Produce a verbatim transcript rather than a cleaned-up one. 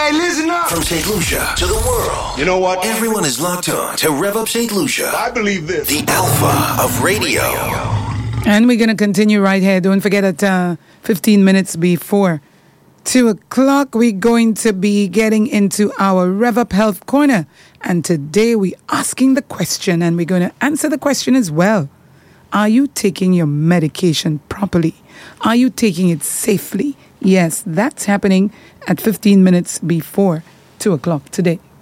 Hey, listen up. From Saint Lucia to the world. You know what? Everyone is locked on to Rev Up Saint Lucia. I believe this. The alpha of radio. And we're going to continue right here. Don't forget at uh, fifteen minutes before two o'clock, we're going to be getting into our Rev Up Health Corner. And today we're asking the question, and we're going to answer the question as well. Are you taking your medication properly? Are you taking it safely? Yes, that's happening at fifteen minutes before two o'clock today.